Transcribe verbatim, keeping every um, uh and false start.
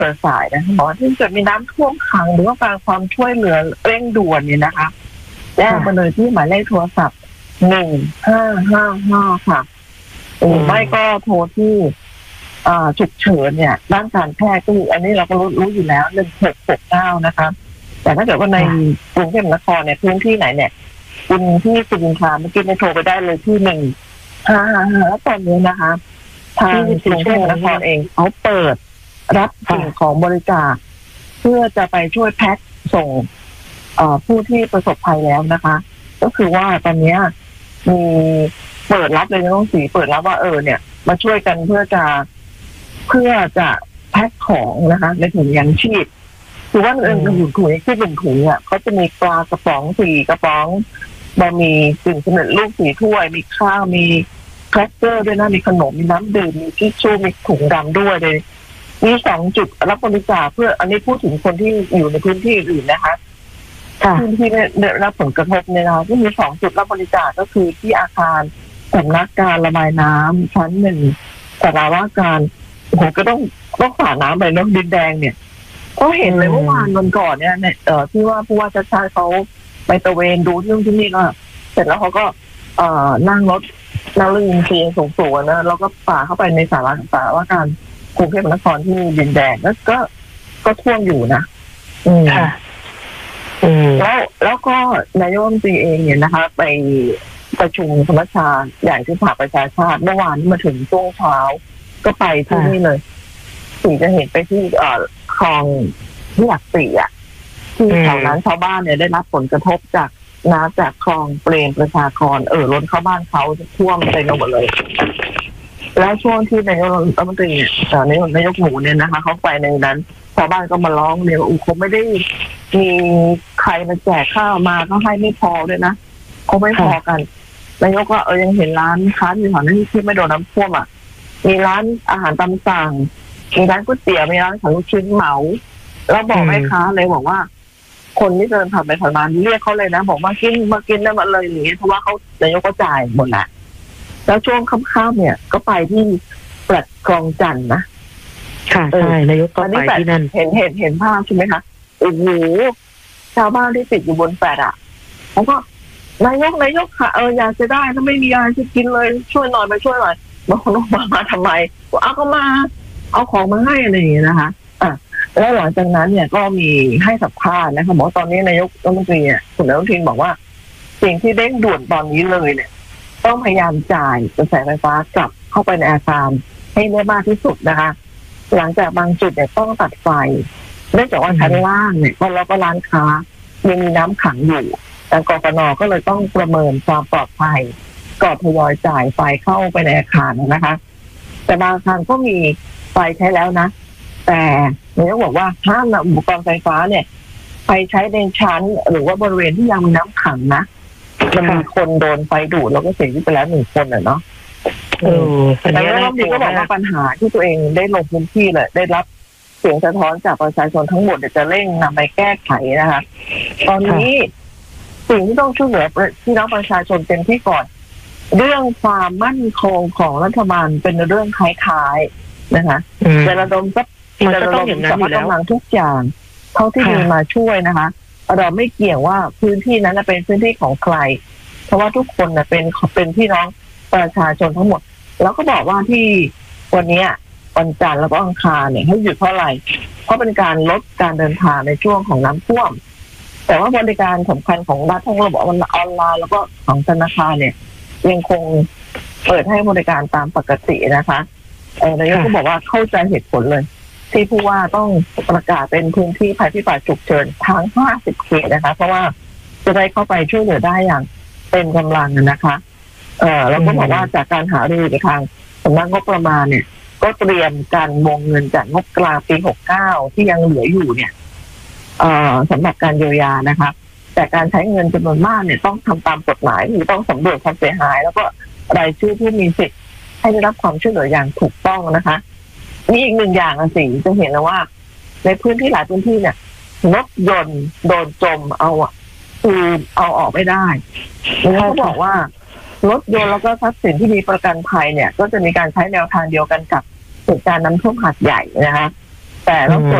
ประสายนะบอกว่าถ้าเกิดมีน้ำท่วมขังหรือว่าการความช่วยเหลือเร่งด่วนเนี่ยนะคะแจ้งมาเลยที่หมายเลขโทรศัพท์หนึ่งห้าห้าห้าค่ะหรือไม่ก็โทรที่ฉุกเฉินเนี่ยด้านการแพทย์ก็คืออันนี้เราก็รู้รู้อยู่แล้วหนึ่งหกหกเก้านะคะแต่ถ้าเกิดว่าในกรุงเทพมหานครเนี่ยพื้นที่ไหนเนี่ยคุณที่สุรินทร์เมื่อกี้ได้โทรไปได้เลยที่หนึ่งห้าห้าห้าแล้วตอนนี้นะคะทางกรุงเทพมหานครเองเขาเปิดรับสิ่งของบริจาคเพื่อจะไปช่วยแพ็คส่งผู้ที่ประสบภัยแล้วนะคะก็คือว่าตอนนี้มีเปิดรับเลยน้องสีเปิดรับว่าเออเนี่ยมาช่วยกันเพื่อจะเพื่อจะแพ็คของนะคะในถุงยังชีพคือว่าเออถุงถุงที่เป็นถุงเนี่ยเขาจะมีปลากระป๋องสี่กระป๋องบะหมี่กึ่งสำเร็จรูปสี่ถ้วยมีข้าวมีแครกเกอร์ด้วยนะมีขนมมีน้ำดื่มมีทิชชู่มีถุงดำด้วยเลยมีสองจุดรับบริจาคเพื่ออันนี้พูดถึงคนที่อยู่ในพื้นที่อื่นนะคะพื้นที่ได้รับผลกระทบเนี่ยเราที่มีสองจุดรับบริจาคก็คือที่อาคารสำนักการระบายน้ำชั้นหนึ่งสาราว่าการโอ้โหก็ต้องต้องฝ่าน้ำไปน้ำดินแดงเนี่ยก็เห็นเลยเมื่อวานวันก่อนเนี่ยเนี่ยเอ่อที่ว่าผู้ว่าชัดชาติเขาไปตระเวนดูที่นู่นที่นี่ก็เสร็จแล้วเขาก็เอ่อนั่งรถนั่งเรือเทียนสูงๆนะแล้วก็ฝ่าเข้าไปในสาราสาราว่าการกรุงเทพมหานครที่ดินแดงแล้วก็ก็ท่วมอยู่นะอืมแล้วแล้วก็นายกรัฐมนตรีเองเนี่ยนะคะไปประชุมสมัชชาใหญ่ที่สหประชาชาติเมื่อวานมาถึงช่วงเช้าก็ไปที่นี่เลยสี่จะเห็นไปที่เอ่อคลองที่หลักสี่อ่ะที่แถวนั้นชาวบ้านเนี่ยได้รับผลกระทบจากน้ำจากคลองเปรมประชากรเอ่อล้นเข้าบ้านเขาท่วมเต็มหมดเลยแล้วช่วงที่นายกรัฐมนตรีเอ่อนายกนายกหมูเนี่ยนะคะเขาไปในนั้นชาวบ้านก็มาร้องเนี่ยว่าอุ้เขาไม่ได้มีใครมาแจกข้าวมาก็ให้ไม่พอด้วยนะเขาไม่พอกันนายกก็เออยังเห็นร้านค้าอยู่แถวนั้นที่ไม่โดนน้ำท่วมอ่ะมีร้านอาหารตามสั่งมีร้านก๋วยเตี๋ยวมีร้านขายลูกชิ้นเหมาแล้วบอกแม่ค้าเลยบอกว่าคนที่เดินผ่านไปผ่านมาเรียกเขาเลยนะบอกมากินมากินได้มาเลยอย่างนี้เพราะว่าเขานายกก็จ่ายหมดแหละแล้วช่วงค่ำๆเนี่ยก็ไปที่แฟลตคลองจันทน์นะค่ะใช่นายกก็ไปที่นั่นเห็นเห็นเห็นภาพใช่ไหมคะโอ้โหชาวบ้านที่ติดอยู่บนแฟลตอ่ะเขาก็นายกนายกค่ะเอออยากจะได้ถ้าไม่มีอะไรจะกินเลยช่วยหน่อยมาช่วยหน่อยบางคนมามาทำไมก็เอาก็มาเอาของมาให้อะไรอย่างเงี้ยนะคะอ่ะแล้วหลังจากนั้นเนี่ยก็มีให้สัมภาษณ์นะคะบอกตอนนี้นายกรัฐมนตรีเนี่ยคุณอนุทินบอกว่าสิ่งที่เร่งด่วนตอนนี้เลยเนี่ยต้องพยายามจ่ายกระแสไฟฟ้ากลับเข้าไปในอาคารให้ได้มากที่สุดนะคะหลังจากบางจุดเนี่ยต้องตัดไฟเนื่องจากว่าชั้นล่างเนี่ยก็แล้วก็ร้านค้ายังมีน้ำขังอยู่ทางกฟน.ก็เลยต้องประเมินความปลอดภัยก่อนทยอยจ่ายไฟเข้าไปในอาคารนะคะแต่บางอาคารก็มีไฟใช้แล้วนะแต่นายกบอกว่าห้ามนำอุปกรณ์ไฟฟ้าเนี่ยไปใช้ในชั้นหรือว่าบริเวณที่ยังมีน้ำขังนะมันมีคนโดนไฟดูดแล้วก็เสียชีวิตไปแล้วหนึ่งคนอ่ะเนาะเออแต่นายกรัฐมนตรีก็บอกว่าปัญหาที่ตัวเองได้ลงพื้นที่เลยได้รับเสียงสะท้อนจากประชาชนทั้งหมดจะเร่งนำไปแก้ไขนะคะตอนนี้สิ่งที่ต้องช่วยเหลือพี่น้องประชาชนเต็มที่ก่อนเรื่องความมั่นคงของรัฐบาลเป็นเรื่องท้ายๆนะคะจะระดมก็จะระดมสรรพกำลังทุกอย่างเท่าที่มีมาช่วยนะคะเราไม่เกี่ยงว่าพื้นที่นั้นเป็นพื้นที่ของใครเพราะว่าทุกคนเป็นเป็นพี่น้องประชาชนทั้งหมดแล้วก็บอกว่าที่วันนี้วันจันทร์แล้วก็อังคารเนี่ยให้หยุดเพราะอะไรเพราะเป็นการลดการเดินทางในช่วงของน้ำท่วมแต่ว่าบริการสำคัญของรัฐทั้งระบบออนไลน์แล้วก็ของธนาคารเนี่ยยังคงเปิดให้บริการตามปกตินะคะเออนายกก็บอกว่าเข้าใจเหตุผลเลยที่ผู้ว่าต้องประกาศเป็นพื้นที่ภัยพิบัติฉุกเฉินทั้งห้าสิบเขตนะคะเพราะว่าจะได้เข้าไปช่วยเหลือได้อย่างเต็มกำลังนะคะเออแล้วก็บอกว่าจากการหารือกับทางสำนักงบประมาณเนี่ยก็เตรียมการวงเงินจากงบกลางปีหกสิบเก้าที่ยังเหลืออยู่เนี่ยเอ่อสำหรับการเยียวยานะคะแต่การใช้เงินจำนวนมากเนี่ยต้องทำตามกฎหมายหรือต้องสำรวจความเสียหายแล้วก็รายชื่อผู้มีสิทธิ์ให้ได้รับความช่วยเหลืออย่างถูกต้องนะคะมีอีกหนึ่งอย่างอ่ะสิจะเห็นแล้วว่าในพื้นที่หลายพื้นที่เนี่ยรถยนต์โดนจมเอาอ่ะคือเอาออกไม่ได้เขาบอกว่ารถยนต์แล้วก็ทรัพย์สินที่มีประกันภัยเนี่ยก็จะมีการใช้แนวทางเดียวกันกับเหตุการณ์น้ำท่วมหาดใหญ่นะคะแต่แต่ต้องตรวจ